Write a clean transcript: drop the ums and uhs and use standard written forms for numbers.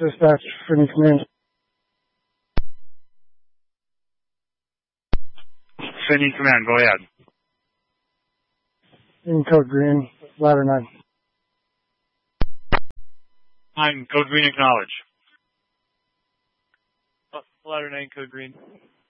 Dispatch, Phoenix Command. Phoenix Command, go ahead. In code green, ladder 9. 9, code green, acknowledge. Ladder 9, code green.